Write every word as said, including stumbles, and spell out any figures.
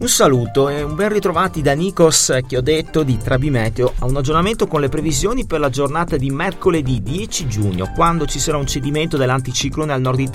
Un saluto e un ben ritrovati da Nikos Chiodetto di Trabimeteo a un aggiornamento con le previsioni per la giornata di mercoledì dieci giugno, quando ci sarà un cedimento dell'anticiclone al nord Italia